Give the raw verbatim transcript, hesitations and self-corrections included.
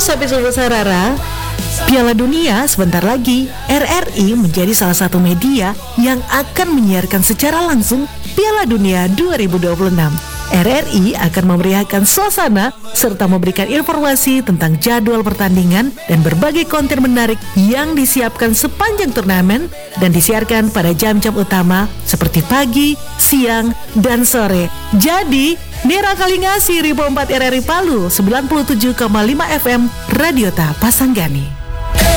Sobat Sobat Sarara, Piala Dunia sebentar lagi. R R I menjadi salah satu media yang akan menyiarkan secara langsung Piala Dunia dua ribu dua puluh enam. R R I akan memeriahkan suasana serta memberikan informasi tentang jadwal pertandingan dan berbagai konten menarik yang disiapkan sepanjang turnamen dan disiarkan pada jam-jam utama seperti pagi, siang, dan sore. Jadi, Nera Kalingasih Ribo empat R R I Palu sembilan puluh tujuh koma lima F M Radio Ta Pasanggani.